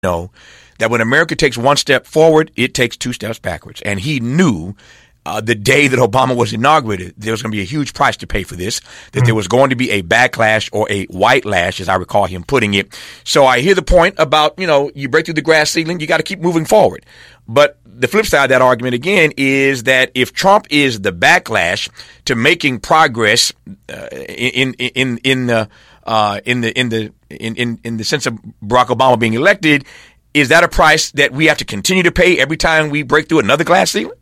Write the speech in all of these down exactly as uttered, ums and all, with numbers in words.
know that when America takes one step forward, it takes two steps backwards. And he knew uh, the day that Obama was inaugurated, there was going to be a huge price to pay for this, that mm-hmm. there was going to be a backlash or a white lash, as I recall him putting it. So I hear the point about, you know, you break through the glass ceiling, you got to keep moving forward. But the flip side of that argument, again, is that if Trump is the backlash to making progress uh, in in in the uh, in the in the in, in in the sense of Barack Obama being elected, is that a price that we have to continue to pay every time we break through another glass ceiling?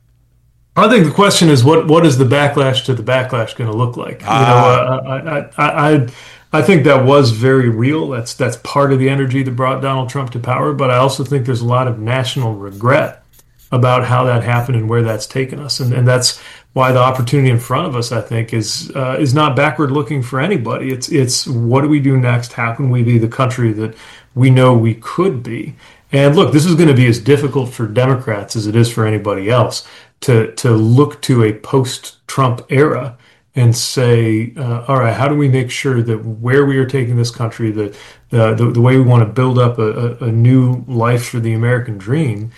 I think the question is what what is the backlash to the backlash going to look like? Ah. You know, uh, I, I I I think that was very real. That's that's part of the energy that brought Donald Trump to power. But I also think there's a lot of national regret about how that happened and where that's taken us, and and that's why the opportunity in front of us, I think, is uh, is not backward looking for anybody. It's it's what do we do next? How can we be the country that we know we could be? And look, this is going to be as difficult for Democrats as it is for anybody else to to look to a post-Trump era and say, uh, all right, how do we make sure that where we are taking this country, the the, the, the way we want to build up a, a, a new life for the American dream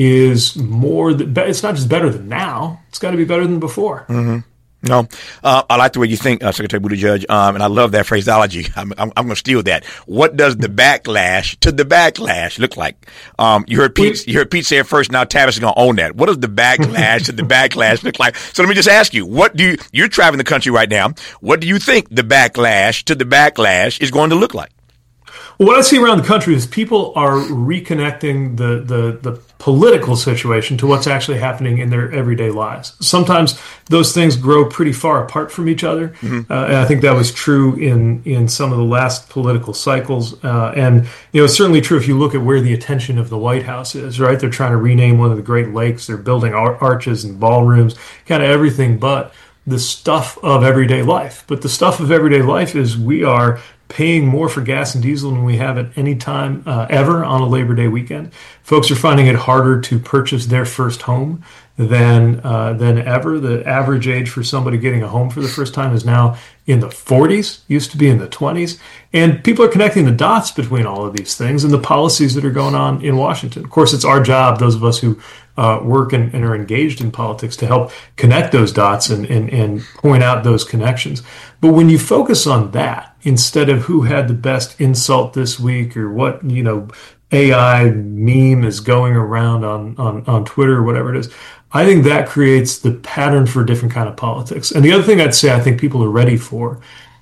is more, th- it's not just better than now, it's got to be better than before. Mm-hmm. No, uh, I like the way you think, uh, Secretary Buttigieg, um, and I love that phraseology. I'm, I'm, I'm going to steal that. What does the backlash to the backlash look like? Um, you heard Pete, you heard Pete say it first. Now Tavis is going to own that. What does the backlash to the backlash look like? So let me just ask you: What do you? You're traveling the country right now. What do you think the backlash to the backlash is going to look like? Well, what I see around the country is people are reconnecting the, the, the political situation to what's actually happening in their everyday lives. Sometimes those things grow pretty far apart from each other. Mm-hmm. Uh, and I think that was true in, in some of the last political cycles. Uh, and, you know, it's certainly true if you look at where the attention of the White House is, right? They're trying to rename one of the Great Lakes. They're building ar- arches and ballrooms, kind of everything but the stuff of everyday life. But the stuff of everyday life is we are paying more for gas and diesel than we have at any time uh, ever on a Labor Day weekend. Folks are finding it harder to purchase their first home than uh, than ever. The average age for somebody getting a home for the first time is now in the forties, used to be in the twenties. And people are connecting the dots between all of these things and the policies that are going on in Washington. Of course, it's our job, those of us who uh, work and, and are engaged in politics, to help connect those dots and, and, and point out those connections. But when you focus on that, instead of who had the best insult this week or what, you know, A I meme is going around on, on, on Twitter or whatever it is, I think that creates the pattern for a different kind of politics. And the other thing I'd say I think people are ready for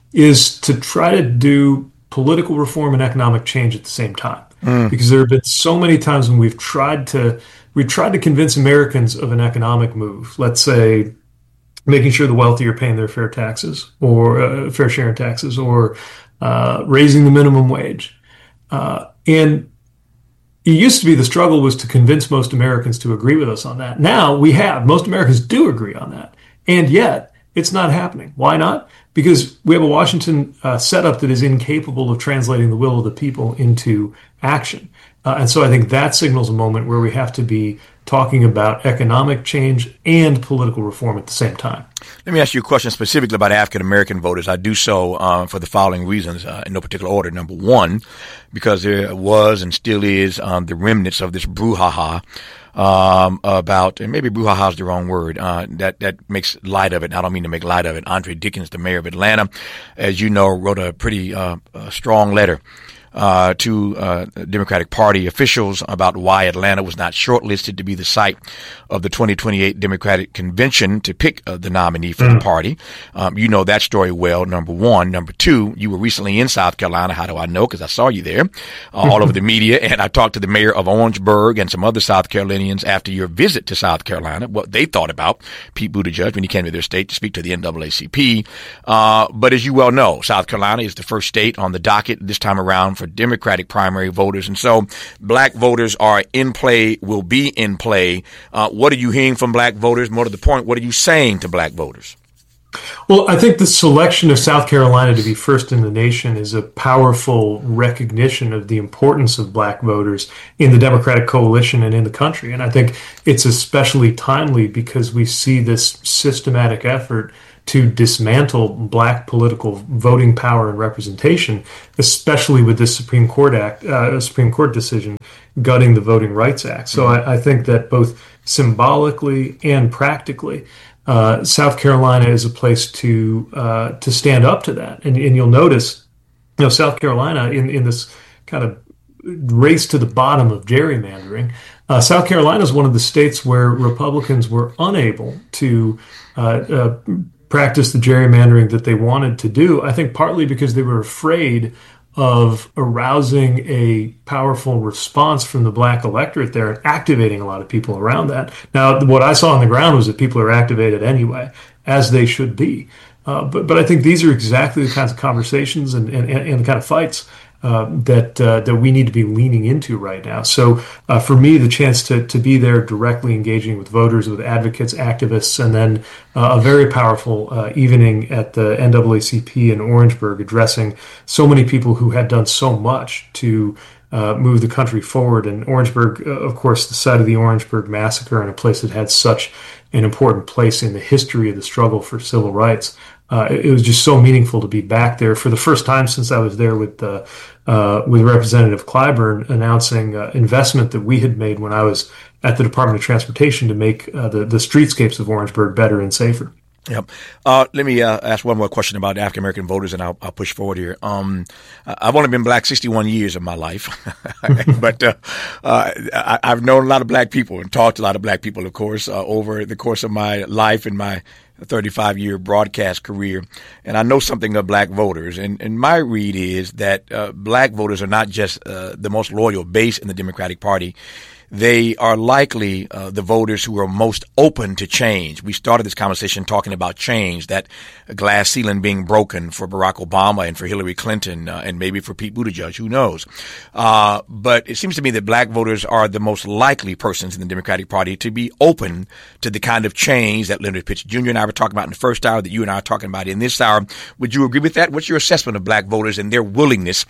is to try to do political reform and economic change at the same time. Mm. Because there have been so many times when we've tried to we've tried to convince Americans of an economic move. Let's say making sure the wealthy are paying their fair taxes or uh, fair share in taxes, or uh, raising the minimum wage. Uh, and it used to be the struggle was to convince most Americans to agree with us on that. Now we have. Most Americans do agree on that. And yet it's not happening. Why not? Because we have a Washington uh, setup that is incapable of translating the will of the people into action. Uh, and so I think that signals a moment where we have to be talking about economic change and political reform at the same time. Let me ask you a question specifically about African-American voters. I do so uh, for the following reasons, uh, in no particular order. Number one, because there was and still is um, the remnants of this brouhaha um, about, and maybe brouhaha is the wrong word, uh, that, that makes light of it. I don't mean to make light of it. Andre Dickens, the mayor of Atlanta, as you know, wrote a pretty uh, a strong letter Uh, to uh, Democratic Party officials about why Atlanta was not shortlisted to be the site of the twenty twenty-eight Democratic Convention to pick uh, the nominee for mm. the party. Um, you know that story well, number one. Number two, you were recently in South Carolina. How do I know? Because I saw you there uh, all over the media. And I talked to the mayor of Orangeburg and some other South Carolinians after your visit to South Carolina, what they thought about Pete Buttigieg when he came to their state to speak to the N double A C P. Uh, but as you well know, South Carolina is the first state on the docket this time around for Democratic primary voters. And so black voters are in play, will be in play. Uh, what are you hearing from black voters? More to the point, what are you saying to black voters? Well, I think the selection of South Carolina to be first in the nation is a powerful recognition of the importance of black voters in the Democratic coalition and in the country. And I think it's especially timely because we see this systematic effort to dismantle black political voting power and representation, especially with this Supreme Court Act, uh, Supreme Court decision gutting the Voting Rights Act. So I, I think that both symbolically and practically, uh, South Carolina is a place to uh, to stand up to that. And, and you'll notice, you know, South Carolina in, in this kind of race to the bottom of gerrymandering, uh, South Carolina is one of the states where Republicans were unable to uh, uh, practice the gerrymandering that they wanted to do. I think partly because they were afraid of arousing a powerful response from the black electorate there and activating a lot of people around that. Now, what I saw on the ground was that people are activated anyway, as they should be. Uh, but but I think these are exactly the kinds of conversations and, and, and the kind of fights Uh, that uh, that we need to be leaning into right now. So uh, for me, the chance to to be there directly engaging with voters, with advocates, activists, and then uh, a very powerful uh, evening at the N double A C P in Orangeburg, addressing so many people who had done so much to uh, move the country forward. And Orangeburg, uh, of course, the site of the Orangeburg massacre, and a place that had such an important place in the history of the struggle for civil rights. Uh, it was just so meaningful to be back there for the first time since I was there with uh, uh, with Representative Clyburn, announcing uh, investment that we had made when I was at the Department of Transportation to make uh, the, the streetscapes of Orangeburg better and safer. Yep. Uh, let me uh, ask one more question about African American voters, and I'll, I'll push forward here. Um, I've only been black sixty-one years of my life, but uh, uh, I, I've known a lot of black people and talked to a lot of black people, of course, uh, over the course of my life and my thirty-five year broadcast career. And I know something of black voters. And, and my read is that uh, black voters are not just uh, the most loyal base in the Democratic Party. They are likely uh, the voters who are most open to change. We started this conversation talking about change, that glass ceiling being broken for Barack Obama and for Hillary Clinton uh, and maybe for Pete Buttigieg, who knows. Uh, but it seems to me that black voters are the most likely persons in the Democratic Party to be open to the kind of change that Leonard Pitts Junior and I were talking about in the first hour, that you and I are talking about in this hour. Would you agree with that? What's your assessment of black voters and their willingness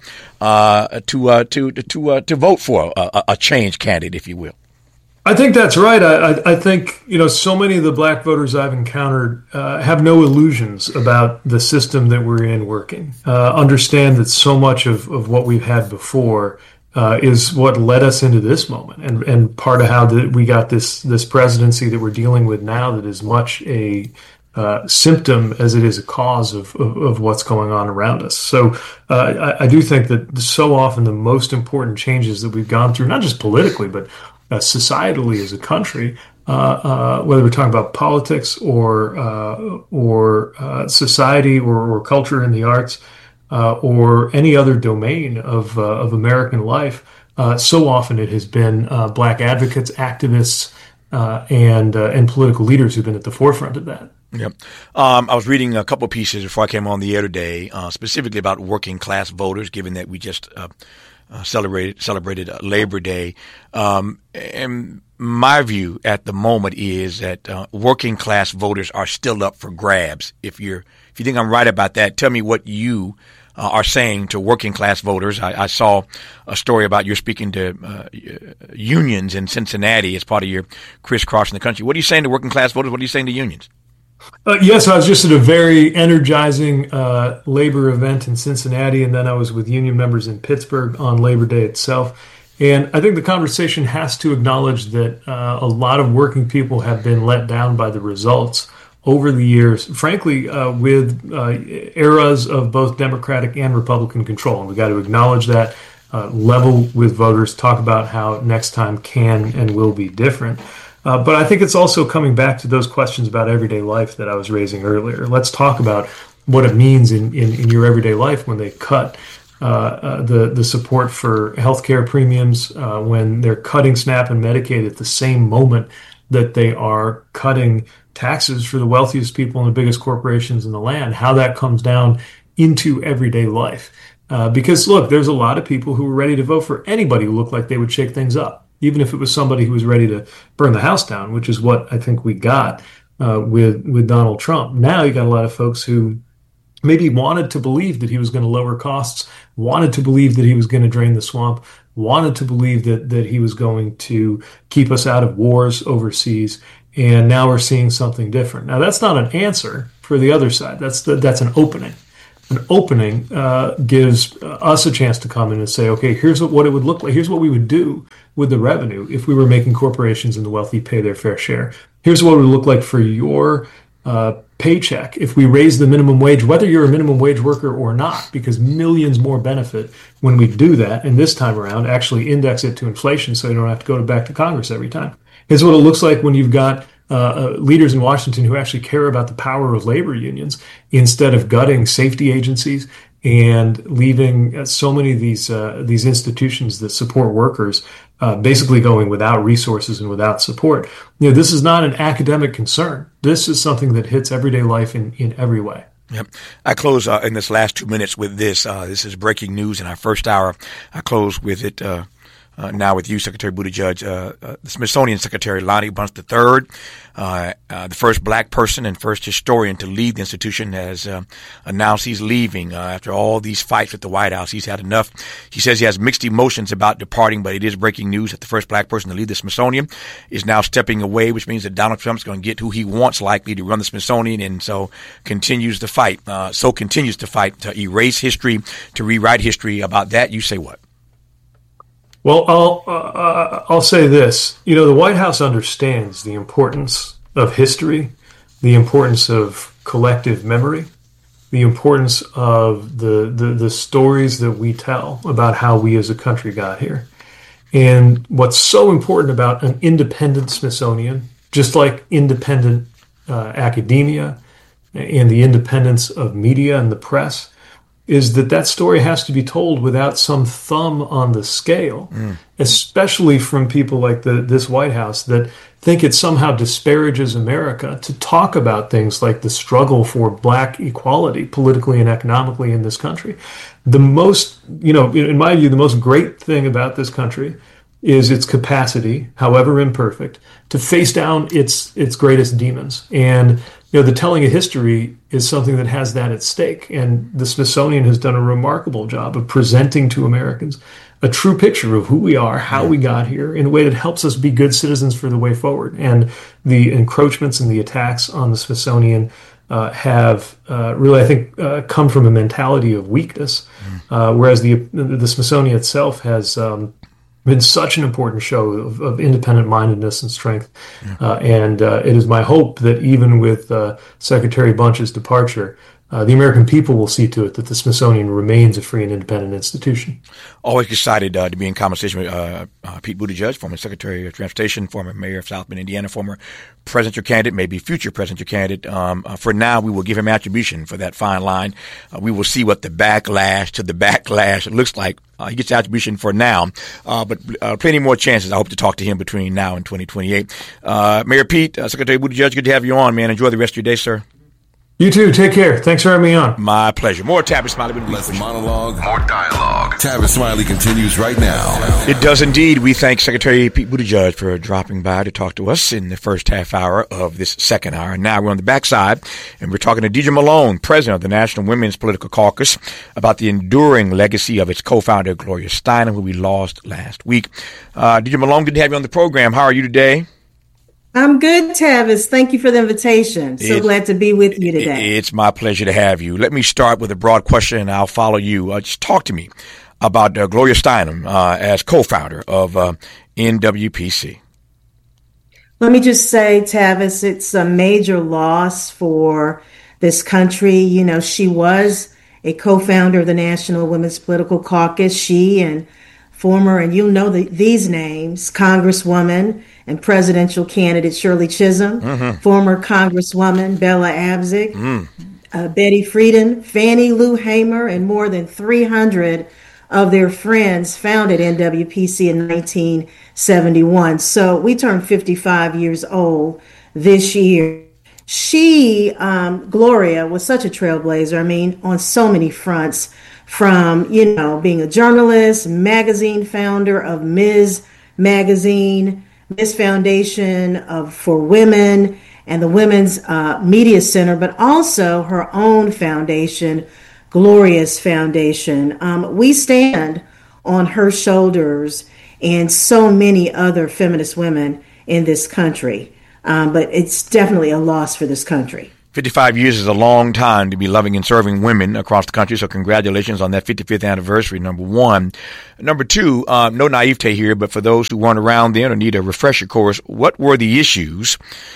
uh, to, uh, to, to, uh, to vote for a, a change candidate, if you will? I think that's right. I, I, I think, you know, so many of the black voters I've encountered uh, have no illusions about the system that we're in working. Uh, understand that so much of, of what we've had before uh, is what led us into this moment, and, and part of how the, we got this this presidency that we're dealing with now that is much a uh, symptom as it is a cause of, of, of what's going on around us. So uh, I, I do think that so often the most important changes that we've gone through, not just politically, but Uh, societally as a country, uh, uh, whether we're talking about politics or uh, or uh, society or, or culture in the arts uh, or any other domain of uh, of American life, uh, so often it has been uh, black advocates, activists, uh, and uh, and political leaders who've been at the forefront of that. Yep. Um, I was reading a couple of pieces before I came on the air today, uh, specifically about working class voters, given that we just uh, Uh, celebrated celebrated uh, Labor Day, um, and my view at the moment is that uh, working class voters are still up for grabs. If you're if you think I'm right about that, tell me what you uh, are saying to working class voters. I, I saw a story about you're speaking to uh, unions in Cincinnati as part of your crisscrossing the country. What are you saying to working class voters? What are you saying to unions? Uh, yes, I was just at a very energizing uh, labor event in Cincinnati, and then I was with union members in Pittsburgh on Labor Day itself. And I think the conversation has to acknowledge that uh, a lot of working people have been let down by the results over the years, frankly, uh, with uh, eras of both Democratic and Republican control. And we've got to acknowledge that, uh, level with voters, talk about how next time can and will be different. Uh, but I think it's also coming back to those questions about everyday life that I was raising earlier. Let's talk about what it means in, in, in your everyday life when they cut uh, uh, the, the support for healthcare premiums, uh, when they're cutting SNAP and Medicaid at the same moment that they are cutting taxes for the wealthiest people and the biggest corporations in the land, how that comes down into everyday life. Uh, because, look, there's a lot of people who were ready to vote for anybody who looked like they would shake things up, even if it was somebody who was ready to burn the house down, which is what I think we got uh, with with Donald Trump. Now you got a lot of folks who maybe wanted to believe that he was going to lower costs, wanted to believe that he was going to drain the swamp, wanted to believe that that he was going to keep us out of wars overseas. and now we're seeing something different. Now, that's not an answer for the other side. That's the, that's an opening. An opening uh, gives us a chance to come in and say, okay, here's what, what it would look like. Here's what we would do with the revenue if we were making corporations and the wealthy pay their fair share. Here's what it would look like for your uh, paycheck if we raise the minimum wage, whether you're a minimum wage worker or not, because millions more benefit when we do that. And this time around, actually index it to inflation so you don't have to go to back to Congress every time. Here's what it looks like when you've got Uh, leaders in Washington who actually care about the power of labor unions instead of gutting safety agencies and leaving uh, so many of these uh, these institutions that support workers uh, basically going without resources and without support. You know, this is not an academic concern. This is something that hits everyday life in, in every way. Yep. I close uh, in this last two minutes with this. Uh, this is breaking news in our first hour. I close with it uh, uh, now with you, Secretary Buttigieg. Uh, uh, the Smithsonian Secretary Lonnie Bunch the third, uh, uh, the first black person and first historian to leave the institution, has uh, announced he's leaving uh, after all these fights at the White House. He's had enough. He says he has mixed emotions about departing, but it is breaking news that the first black person to leave the Smithsonian is now stepping away, which means that Donald Trump's going to get who he wants likely to run the Smithsonian, and so continues to fight. Uh, so continues to fight to erase history, to rewrite history. About that, you say what? Well, I'll uh, I'll say this. You know, the White House understands the importance of history, the importance of collective memory, the importance of the, the, the stories that we tell about how we as a country got here. And what's so important about an independent Smithsonian, just like independent uh, academia and the independence of media and the press, is that that story has to be told without some thumb on the scale, mm. especially from people like the, this White House that think it somehow disparages America to talk about things like the struggle for black equality politically and economically in this country. The most, you know, in my view, the most great thing about this country is its capacity, however imperfect, to face down its its greatest demons. And you know, the telling of history is something that has that at stake. And the Smithsonian has done a remarkable job of presenting to Americans a true picture of who we are, how we got here, in a way that helps us be good citizens for the way forward. And the encroachments and the attacks on the Smithsonian uh, have uh, really, I think, uh, come from a mentality of weakness, uh, whereas the the Smithsonian itself has um, been such an important show of, of independent-mindedness and strength. Yeah. Uh, and uh, it is my hope that even with uh, Secretary Bunch's departure, uh, the American people will see to it that the Smithsonian remains a free and independent institution. Always excited uh, to be in conversation with uh, uh, Pete Buttigieg, former Secretary of Transportation, former Mayor of South Bend, Indiana, former presidential candidate, maybe future presidential candidate. Um, uh, for now, we will give him attribution for that fine line. Uh, we will see what the backlash to the backlash looks like. Uh, he gets attribution for now, uh, but uh, plenty more chances. I hope to talk to him between now and twenty twenty-eight. Uh, Mayor Pete, uh, Secretary Buttigieg, good to have you on, man. Enjoy the rest of your day, sir. You too. Take care. Thanks for having me on. My pleasure. More Tavis Smiley. Less monologue, more dialogue. Tavis Smiley continues right now. It does indeed. We thank Secretary Pete Buttigieg for dropping by to talk to us in the first half hour of this second hour. Now we're on the backside, and we're talking to Deidre Malone, president of the National Women's Political Caucus, about the enduring legacy of its co-founder, Gloria Steinem, who we lost last week. Uh, Deidre Malone, good to have you on the program. How are you today? I'm good, Tavis. Thank you for the invitation. So it's, glad to be with you today. It's my pleasure to have you. Let me start with a broad question, and I'll follow you. Uh, just talk to me about uh, Gloria Steinem uh, as co-founder of uh, N W P C. Let me just say, Tavis, it's a major loss for this country. You know, she was a co-founder of the National Women's Political Caucus. She and former, and you'll know the, these names, Congresswoman and presidential candidate Shirley Chisholm, mm-hmm. former Congresswoman Bella Abzug, mm. uh, Betty Friedan, Fannie Lou Hamer, and more than three hundred of their friends founded N W P C in nineteen seventy-one. So we turned fifty-five years old this year. She, um, Gloria, was such a trailblazer. I mean, on so many fronts, from, you know, being a journalist, magazine founder of Miz Magazine, Miz Foundation of for Women, and the Women's uh, Media Center, but also her own foundation, Gloria's Foundation. Um, we stand on her shoulders and so many other feminist women in this country. Um, but it's definitely a loss for this country. fifty-five years is a long time to be loving and serving women across the country. So congratulations on that fifty-fifth anniversary, number one. Number two, um, no naivete here, but for those who weren't around then or need a refresher course, what were the issues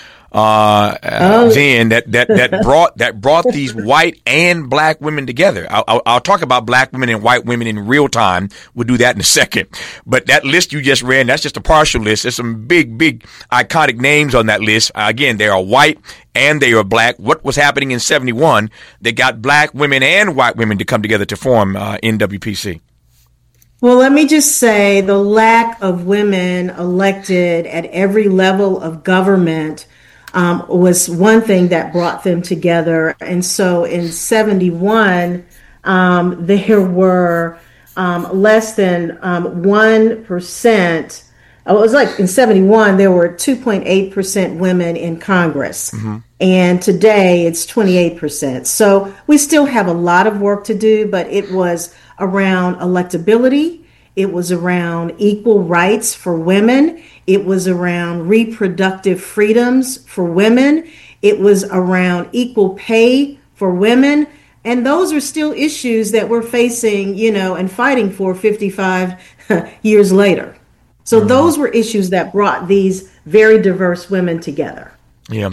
uh, oh. then that, that, that brought, that brought these white and black women together? I'll, I'll, I'll talk about black women and white women in real time. We'll do that in a second. But that list you just ran, that's just a partial list. There's some big, big iconic names on that list. Uh, again, they are white and they are black. What was happening in seventy-one that got black women and white women to come together to form uh, N W P C? Well, let me just say the lack of women elected at every level of government um, was one thing that brought them together. And so in seventy-one, um, there were um, less than um, one percent. Oh, it was like in seventy-one, there were two point eight percent women in Congress. Mm-hmm. And today it's twenty-eight percent. So we still have a lot of work to do, but it was around electability. It was around equal rights for women. It was around reproductive freedoms for women. It was around equal pay for women. And those are still issues that we're facing, you know, and fighting for fifty-five years later. So mm-hmm. those were issues that brought these very diverse women together. Yeah.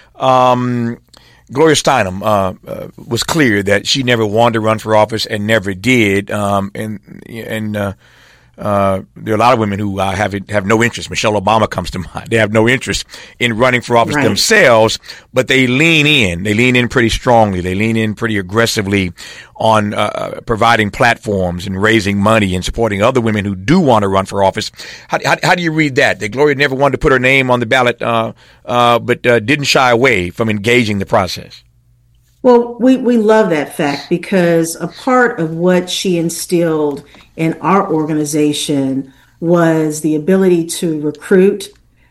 Um, Gloria Steinem uh, uh, was clear that she never wanted to run for office and never did. Um, and and uh, uh, there are a lot of women who uh, have have no interest. Michelle Obama comes to mind. They have no interest in running for office right. themselves, but they lean in. They lean in pretty strongly. They lean in pretty aggressively on uh, providing platforms and raising money and supporting other women who do want to run for office. How, how, how do you read that? That Gloria never wanted to put her name on the ballot, uh, uh, but uh, didn't shy away from engaging the process? Well, we, we love that fact because a part of what she instilled in our organization was the ability to recruit,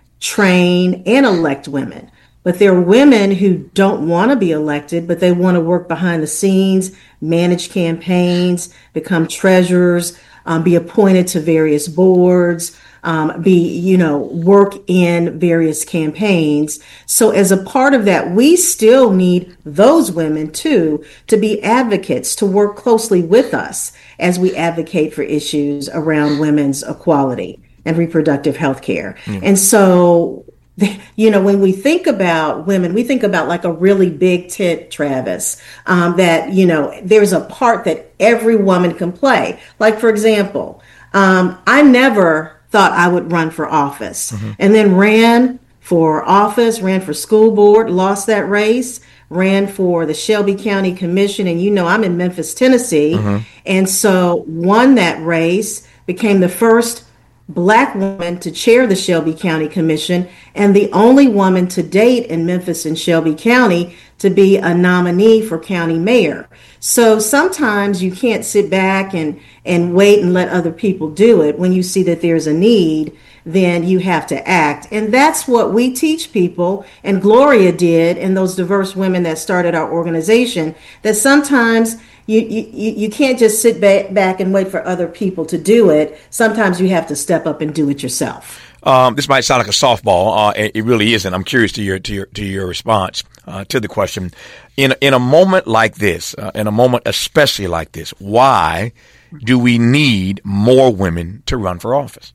train, and elect women. But there are women who don't want to be elected, but they want to work behind the scenes, manage campaigns, become treasurers, um, be appointed to various boards, um, be, you know, work in various campaigns. So as a part of that, we still need those women too, to be advocates, to work closely with us as we advocate for issues around women's equality and reproductive health care. Mm. And so, you know, when we think about women, we think about like a really big tent, Travis, um, that, you know, there's a part that every woman can play. Like, for example, um, I never thought I would run for office mm-hmm. and then ran for office, ran for school board, lost that race, ran for the Shelby County Commission. And, you know, I'm in Memphis, Tennessee. Mm-hmm. And so won that race, became the first Black woman to chair the Shelby County Commission and the only woman to date in Memphis and Shelby County to be a nominee for county mayor. So sometimes you can't sit back and, and wait and let other people do it. When you see that there's a need, then you have to act. And that's what we teach people, and Gloria did, and those diverse women that started our organization, that sometimes You, you you can't just sit back, back and wait for other people to do it. Sometimes you have to step up and do it yourself. Um, this might sound like a softball. Uh, it, it really isn't. I'm curious to your to your to your response uh, to the question. In in a moment like this, uh, in a moment especially like this, why do we need more women to run for office?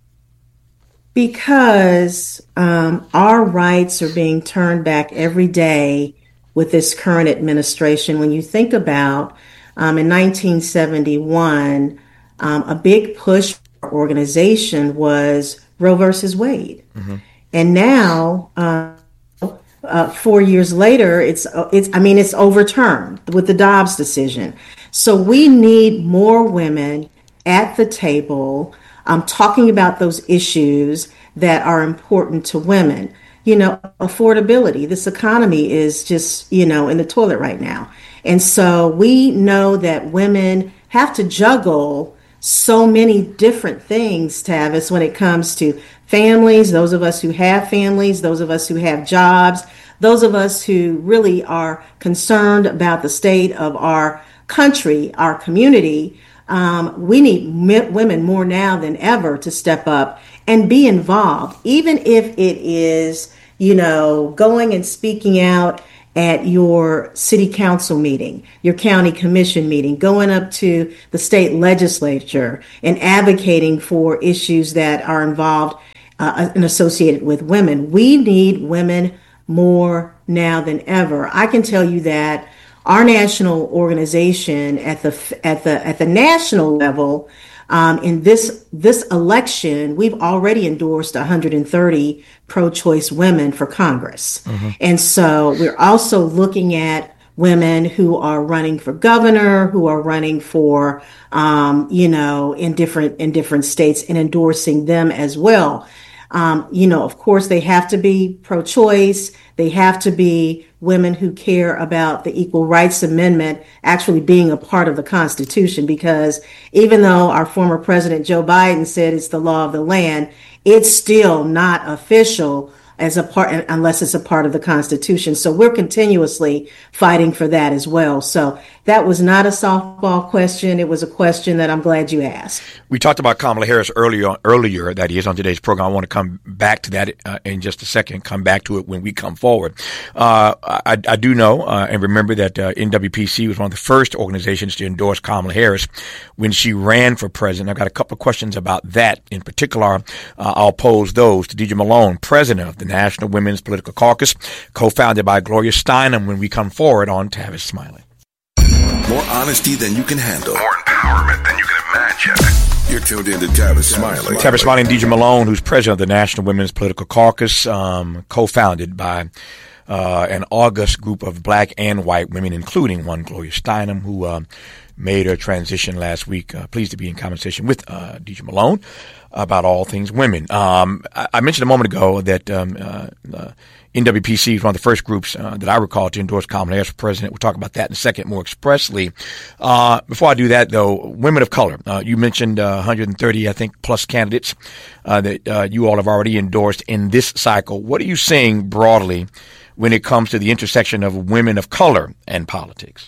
Because um, our rights are being turned back every day with this current administration. When you think about Um, in nineteen seventy-one, um, a big push for our organization was Roe versus Wade. Mm-hmm. And now, uh, uh, four years later, it's, it's, I mean, it's overturned with the Dobbs decision. So we need more women at the table um, talking about those issues that are important to women. You know, affordability. This economy is just, you know, in the toilet right now. And so we know that women have to juggle so many different things, Tavis, when it comes to families, those of us who have families, those of us who have jobs, those of us who really are concerned about the state of our country, our community. Um, we need m- women more now than ever to step up and be involved, even if it is, you know, going and speaking out at your city council meeting, your county commission meeting, going up to the state legislature and advocating for issues that are involved uh, and associated with women. We need women more now than ever. I can tell you that our national organization at the at the at the national level, um, in this this election, we've already endorsed one hundred thirty pro-choice women for Congress, mm-hmm. and so we're also looking at women who are running for governor, who are running for, um, you know, in different in different states, and endorsing them as well. Um, you know, of course, they have to be pro-choice. They have to be women who care about the Equal Rights Amendment actually being a part of the Constitution, because even though our former President Joe Biden said it's the law of the land, it's still not official as a part unless it's a part of the Constitution. So we're continuously fighting for that as well. So that was not a softball question. It was a question that I'm glad you asked. We talked about Kamala Harris earlier, earlier that is on today's program. I want to come back to that uh, in just a second, come back to it when we come forward. Uh, I, I do know uh, and remember that uh, N W P C was one of the first organizations to endorse Kamala Harris when she ran for president. I've got a couple of questions about that in particular. Uh, I'll pose those to Deidre Malone, president of the National Women's Political Caucus, co-founded by Gloria Steinem, when we come forward on Tavis Smiley. More honesty than you can handle. More empowerment than you can imagine. You're tuned in to Tavis Smiley. Tavis Smiley and Deidre Malone, who's president of the National Women's Political Caucus, um, co-founded by uh, an august group of black and white women, including one Gloria Steinem, who uh, made her transition last week. Uh, pleased to be in conversation with uh, Deidre Malone about all things women. Um, I, I mentioned a moment ago that um, uh, uh, N W P C is one of the first groups uh, that I recall to endorse Kamala Harris for president. We'll talk about that in a second more expressly. Uh, before I do that, though, women of color. Uh, you mentioned uh, one hundred thirty, I think, plus candidates uh, that uh, you all have already endorsed in this cycle. What are you seeing broadly when it comes to the intersection of women of color and politics?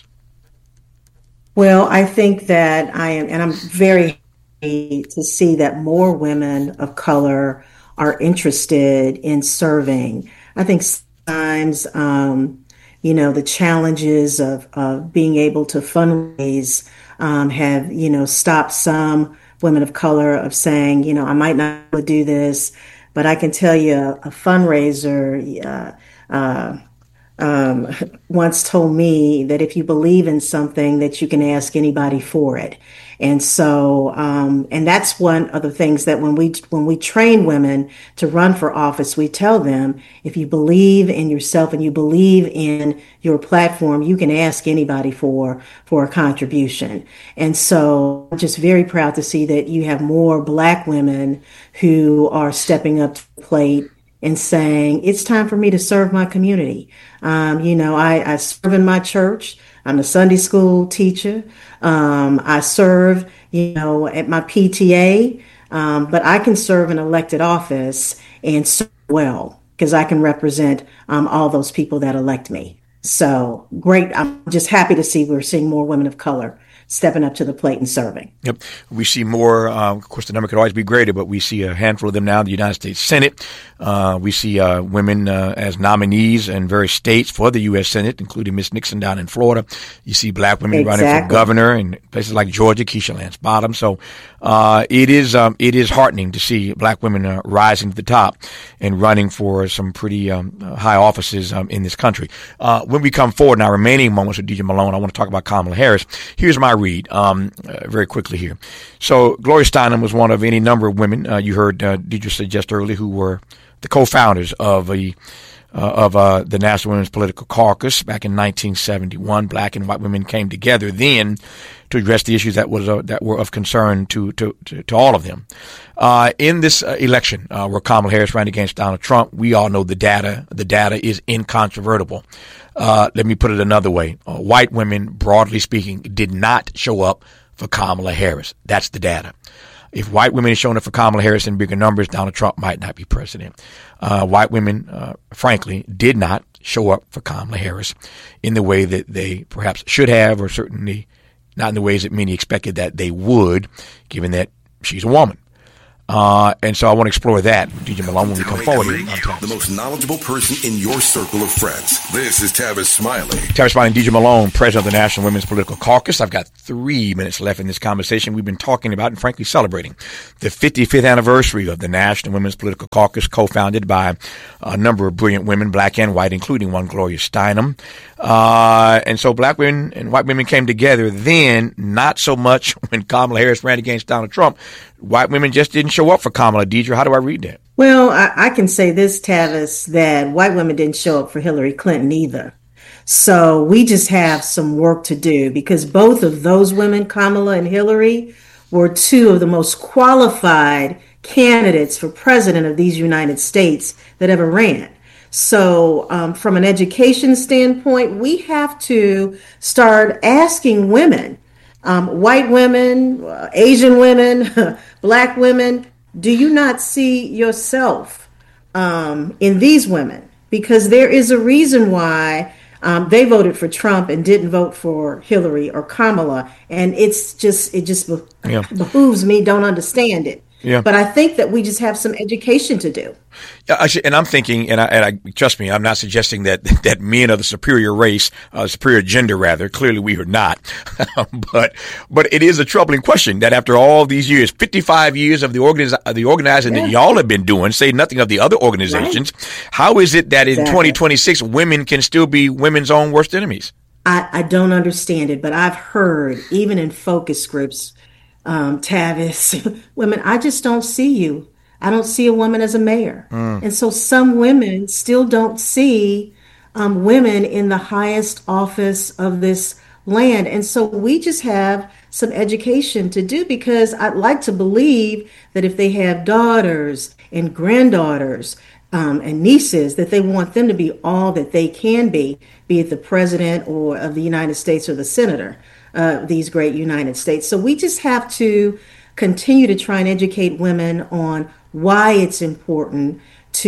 Well, I think that I am, and I'm very happy to see that more women of color are interested in serving. I think sometimes, um, you know, the challenges of, of being able to fundraise um, have, you know, stopped some women of color of saying, you know, I might not be able to do this, but I can tell you a, a fundraiser uh, uh, um, once told me that if you believe in something, that you can ask anybody for it. And so, um, and that's one of the things that when we, when we train women to run for office, we tell them, if you believe in yourself and you believe in your platform, you can ask anybody for, for a contribution. And so I'm just very proud to see that you have more Black women who are stepping up to the plate and saying, it's time for me to serve my community. Um, you know, I, I serve in my church. I'm a Sunday school teacher. Um, I serve, you know, at my P T A, um, but I can serve an elected office and serve well because I can represent um, all those people that elect me. So great. I'm just happy to see we're seeing more women of color stepping up to the plate and serving. Yep. We see more, uh, of course, the number could always be greater, but we see a handful of them now in the United States Senate. Uh, we see uh, women uh, as nominees in various states for the U S Senate, including Miss Nixon down in Florida. You see Black women exactly. running for governor in places like Georgia, Keisha Lance Bottoms. So uh, it is um, it is heartening to see Black women uh, rising to the top and running for some pretty um, high offices um, in this country. Uh, when we come forward in our remaining moments with Deidre Malone, I want to talk about Kamala Harris. Here's my read um, uh, very quickly here. So Gloria Steinem was one of any number of women, uh, you heard uh, Deidre suggest earlier, who were the co-founders of the uh, of uh, the National Women's Political Caucus back in nineteen seventy-one. Black and white women came together then to address the issues that was uh, that were of concern to to to, to all of them. Uh, in this uh, election, uh, where Kamala Harris ran against Donald Trump, we all know the data. The data is incontrovertible. Uh, let me put it another way: uh, white women, broadly speaking, did not show up for Kamala Harris. That's the data. If white women had shown up for Kamala Harris in bigger numbers, Donald Trump might not be president. Uh, white women, uh, frankly, did not show up for Kamala Harris in the way that they perhaps should have, or certainly not in the ways that many expected that they would, given that she's a woman. Uh, and so I want to explore that, D J Malone, when we come forward here. The most knowledgeable person in your circle of friends. This is Tavis Smiley. Tavis Smiley and D J Malone, president of the National Women's Political Caucus. I've got three minutes left in this conversation. We've been talking about and frankly celebrating the fifty-fifth anniversary of the National Women's Political Caucus, co-founded by a number of brilliant women, black and white, including one Gloria Steinem. Uh, and so black women and white women came together then, not so much when Kamala Harris ran against Donald Trump. White women just didn't show up for Kamala. Deidre, how do I read that? Well, I, I can say this, Tavis, that white women didn't show up for Hillary Clinton either. So we just have some work to do because both of those women, Kamala and Hillary, were two of the most qualified candidates for president of these United States that ever ran. So um, from an education standpoint, we have to start asking women, um, white women, uh, Asian women, black women, do you not see yourself um, in these women? Because there is a reason why um, they voted for Trump and didn't vote for Hillary or Kamala. And it's just, it just be- yeah. behooves me, don't understand it. Yeah. But I think that we just have some education to do. Yeah, I should, and I'm thinking, and I, and I trust me, I'm not suggesting that that men are the superior race, uh, superior gender rather. Clearly, we are not. but but it is a troubling question that after all these years, fifty-five years of the organiz- the organizing yeah. that y'all have been doing, say nothing of the other organizations, right. How is it that in exactly. twenty twenty-six women can still be women's own worst enemies? I, I don't understand it, but I've heard even in focus groups. Um, Tavis, women, I just don't see you. I don't see a woman as a mayor. Mm. And so some women still don't see um, women in the highest office of this land. And so we just have some education to do because I'd like to believe that if they have daughters and granddaughters um, and nieces, that they want them to be all that they can be, be it the president or of the United States or the senator. Uh, these great United States. So we just have to continue to try and educate women on why it's important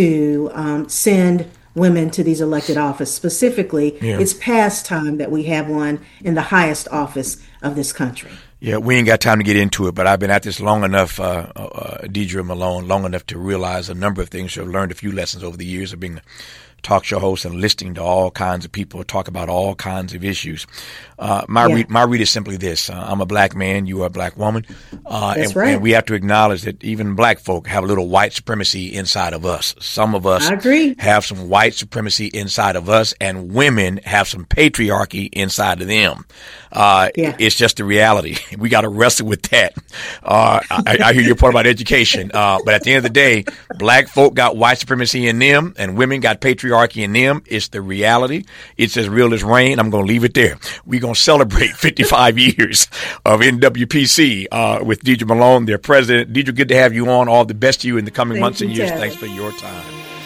to um, send women to these elected office. Specifically, yeah. It's past time that we have one in the highest office of this country. Yeah, we ain't got time to get into it, but I've been at this long enough, uh, uh, Deidre Malone, long enough to realize a number of things. I've learned a few lessons over the years of being a talk show host and listening to all kinds of people talk about all kinds of issues. Uh, my yeah. read, my read is simply this. Uh, I'm a black man. You are a black woman. Uh, That's and, right. and we have to acknowledge that even black folk have a little white supremacy inside of us. Some of us I agree. have some white supremacy inside of us, and women have some patriarchy inside of them. Uh, yeah. It's just the reality. We got to wrestle with that. Uh, I, I hear your point about education. Uh, but at the end of the day, black folk got white supremacy in them and women got patriarchy in them. It's the reality. It's as real as rain. I'm going to leave it there. We're going to celebrate fifty-five years of N W P C, uh, with Deidre Malone, their president. Deidre, good to have you on. All the best to you in the coming Thank months you, and years. Ted. Thanks for your time.